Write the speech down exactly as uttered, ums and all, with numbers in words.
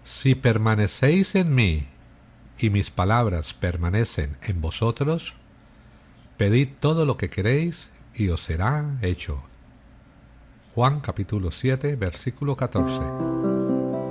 Si permanecéis en mí y mis palabras permanecen en vosotros, pedid todo lo que queréis y os será hecho. Juan capítulo siete, versículo catorce.